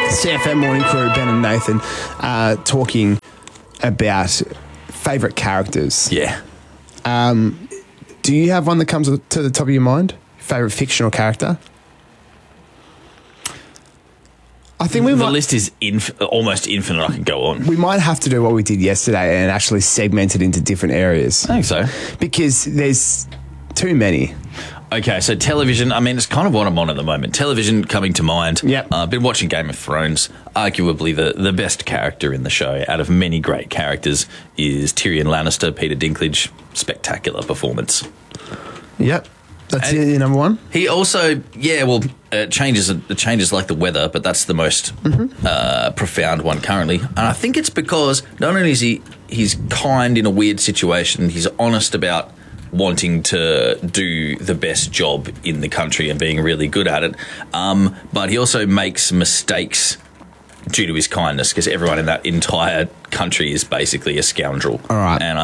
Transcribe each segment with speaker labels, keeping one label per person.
Speaker 1: CFM Morning Crew, Ben and Nathan, talking about favourite characters.
Speaker 2: Yeah.
Speaker 1: Do you have one that comes to the top of your mind? Favourite fictional character? I think
Speaker 2: The list is almost infinite. I could go on.
Speaker 1: we might have to do what we did yesterday and actually segment it into different areas.
Speaker 2: I think so.
Speaker 1: Because there's too many.
Speaker 2: Okay, so television, I mean, it's kind of what I'm on at the moment. Television coming to mind.
Speaker 1: Yep.
Speaker 2: I've been watching Game of Thrones. Arguably the best character in the show, out of many great characters, is Tyrion Lannister, Peter Dinklage. Spectacular performance.
Speaker 1: Yep. That's your number one?
Speaker 2: He also, it changes like the weather, but that's the most profound one currently. And I think it's because not only is he's kind in a weird situation, he's honest about wanting to do the best job in the country and being really good at it, but he also makes mistakes due to his kindness, because everyone in that entire country is basically a scoundrel.
Speaker 1: All right.
Speaker 2: And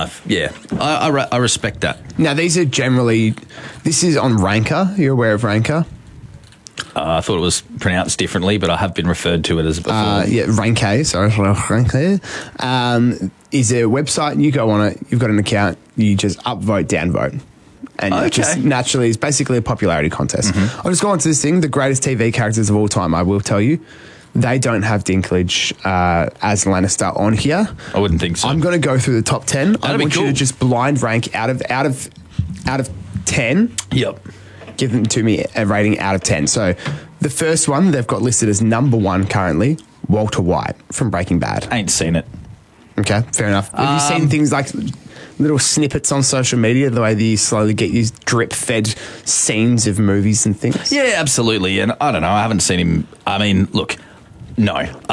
Speaker 2: I respect that.
Speaker 1: Now, these are generally... This is on Ranker. You're aware of Ranker?
Speaker 2: I thought it was pronounced differently, but I have been referred to it as before.
Speaker 1: Ranker, sorry. Ranker is a website. You go on it. You've got an account. You just upvote, downvote. And it just naturally, it's basically a popularity contest. I'll just go on to this thing. The greatest TV characters of all time, I will tell you. They don't have Dinklage as Lannister on here.
Speaker 2: I wouldn't think so.
Speaker 1: I'm going to go through the top 10. I want you to just blind rank out of 10.
Speaker 2: Yep.
Speaker 1: Give them to me a rating out of 10. So the first one they've got listed as number 1 currently, Walter White from Breaking Bad.
Speaker 2: Ain't seen it.
Speaker 1: Okay, fair enough. Have you seen things like little snippets on social media, the way that you slowly get you drip-fed scenes of movies and things?
Speaker 2: Yeah, absolutely. And I don't know, I haven't seen him. I mean, look, no.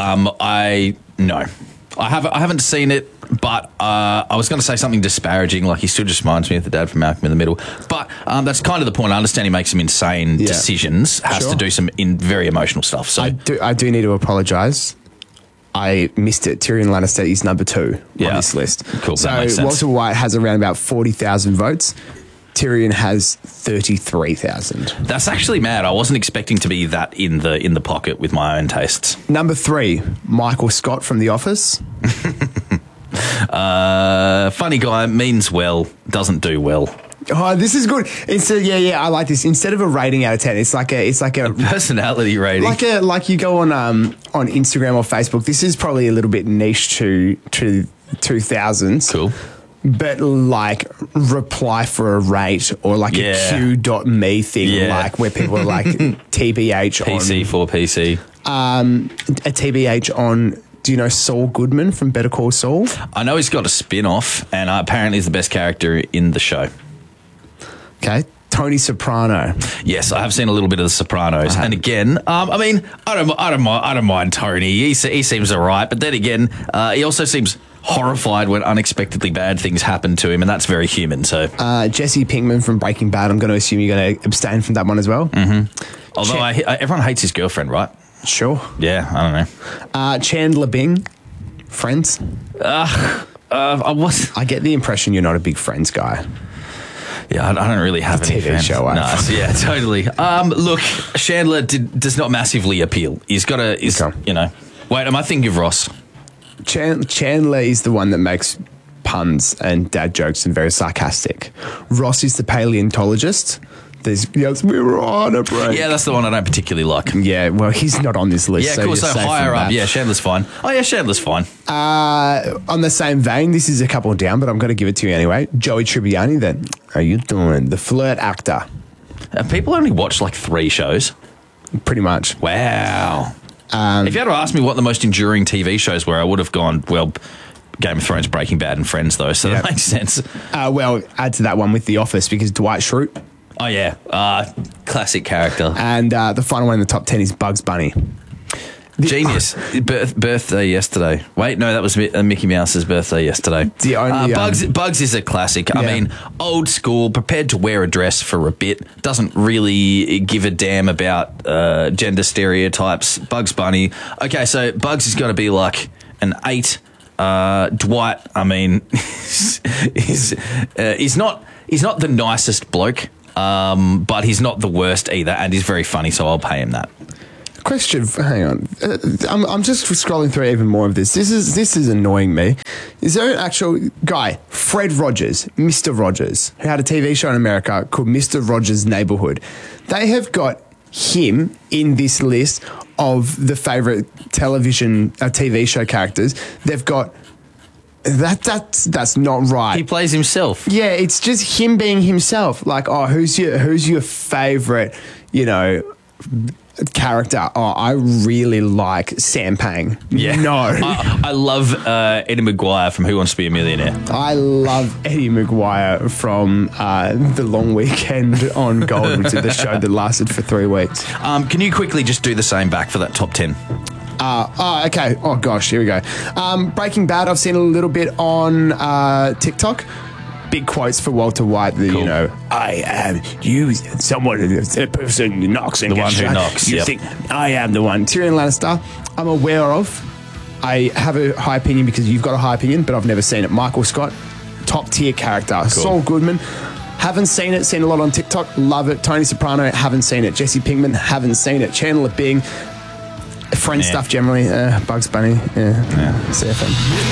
Speaker 2: I haven't seen it, but I was going to say something disparaging, like he still just reminds me of the dad from Malcolm in the Middle. But that's kind of the point. I understand he makes some insane decisions, has to do some very emotional stuff. So
Speaker 1: I do need to apologise. I missed it. Tyrion Lannister is number 2 on this list.
Speaker 2: Cool,
Speaker 1: so
Speaker 2: that makes sense.
Speaker 1: Walter White has around about 40,000 votes. Tyrion has 33,000.
Speaker 2: That's actually mad. I wasn't expecting to be that in the pocket with my own tastes.
Speaker 1: Number 3, Michael Scott from The Office.
Speaker 2: Funny guy, means well, doesn't do well.
Speaker 1: Oh, this is good. It's I like this. Instead of a rating out of 10, it's like a
Speaker 2: personality rating.
Speaker 1: Like you go on Instagram or Facebook. This is probably a little bit niche to 2000s.
Speaker 2: Cool.
Speaker 1: But like reply for a rate or like a Q.me thing, like where people are like TBH
Speaker 2: PC for PC.
Speaker 1: A TBH on. Do you know Saul Goodman from Better Call Saul?
Speaker 2: I know he's got a spin-off, and apparently he's the best character in the show.
Speaker 1: Okay. Tony Soprano.
Speaker 2: Yes, I have seen a little bit of The Sopranos, and again, I mean, I don't mind Tony. He seems all right, but then again, he also seems horrified when unexpectedly bad things happen to him, and that's very human. So,
Speaker 1: Jesse Pinkman from Breaking Bad. I'm going to assume you're going to abstain from that one as well.
Speaker 2: Mm-hmm. Although everyone hates his girlfriend, right?
Speaker 1: Sure.
Speaker 2: Yeah, I don't
Speaker 1: know. Chandler Bing, Friends. I get the impression you're not a big Friends guy.
Speaker 2: Yeah, I don't really have any
Speaker 1: TV show.
Speaker 2: Nice. Yeah, totally. Look, Chandler does not massively appeal. He's got you know. Wait, am I thinking of Ross?
Speaker 1: Chandler is the one that makes puns and dad jokes and very sarcastic. Ross is the paleontologist. We were on a break.
Speaker 2: Yeah, that's the one I don't particularly like.
Speaker 1: Yeah, well, he's not on this list.
Speaker 2: Yeah, cool. So higher up. Yeah, Chandler's fine. Oh, yeah, Chandler's fine.
Speaker 1: On the same vein, this is a couple down, but I'm going to give it to you anyway. Joey Tribbiani, then. How you doing? The flirt actor.
Speaker 2: People only watch like 3 shows.
Speaker 1: Pretty much.
Speaker 2: Wow. If you had to ask me what the most enduring TV shows were, I would have gone, well, Game of Thrones, Breaking Bad, and Friends, though, so that makes sense.
Speaker 1: Well, add to that one with The Office, because Dwight Schrute.
Speaker 2: Oh, yeah. Classic character.
Speaker 1: And the final one in the top 10 is Bugs Bunny.
Speaker 2: Genius. Birthday yesterday. Wait, no, that was Mickey Mouse's birthday yesterday.
Speaker 1: The only,
Speaker 2: Bugs is a classic. Yeah. I mean, old school, prepared to wear a dress for a bit, doesn't really give a damn about gender stereotypes. Bugs Bunny. Okay, so Bugs is going to be like an 8. Dwight, I mean, he's not the nicest bloke, but he's not the worst either, and he's very funny, so I'll pay him that.
Speaker 1: Question. Hang on. I'm just scrolling through even more of this. This is annoying me. Is there an actual guy, Fred Rogers, Mr. Rogers, who had a TV show in America called Mr. Rogers' Neighborhood? They have got him in this list of the favorite television TV show characters. They've got that's not right.
Speaker 2: He plays himself.
Speaker 1: Yeah, it's just him being himself. Like, oh, who's your favorite, character? Oh, I really like Sam Pang.
Speaker 2: Yeah.
Speaker 1: No.
Speaker 2: I love Eddie Maguire from Who Wants to Be a Millionaire.
Speaker 1: I love Eddie Maguire from The Long Weekend on Gold, which is the show that lasted for 3 weeks.
Speaker 2: Can you quickly just do the same back for that top 10?
Speaker 1: Okay. Oh, gosh, here we go. Breaking Bad, I've seen a little bit on TikTok. Big quotes for Walter White.
Speaker 2: Cool.
Speaker 1: I am you, someone, a person who knocks and
Speaker 2: the
Speaker 1: gets
Speaker 2: one who
Speaker 1: shot.
Speaker 2: knocks.
Speaker 1: You think I am the one. Tyrion Lannister, I'm aware of. I have a high opinion because you've got a high opinion, but I've never seen it. Michael Scott, top tier character. Cool. Saul Goodman, haven't seen it. Seen a lot on TikTok. Love it. Tony Soprano, haven't seen it. Jesse Pinkman, haven't seen it. Chandler Bing, Friend stuff generally. Bugs Bunny, CFM.